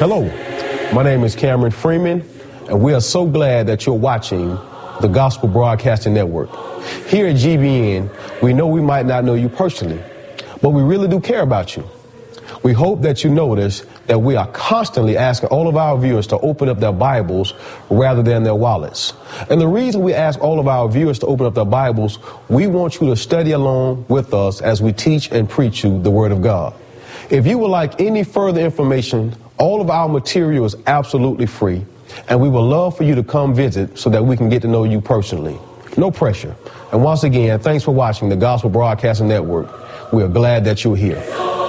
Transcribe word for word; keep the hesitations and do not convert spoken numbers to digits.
Hello, my name is Cameron Freeman, and we are so glad that you're watching the Gospel Broadcasting Network. Here at G B N, we know we might not know you personally, but we really do care about you. We hope that you notice that we are constantly asking all of our viewers to open up their Bibles rather than their wallets. And the reason we ask all of our viewers to open up their Bibles, we want you to study along with us as we teach and preach you the Word of God. If you would like any further information, all of our material is absolutely free, and we would love for you to come visit so that we can get to know you personally. No pressure. And once again, thanks for watching the Gospel Broadcasting Network. We are glad that you're here.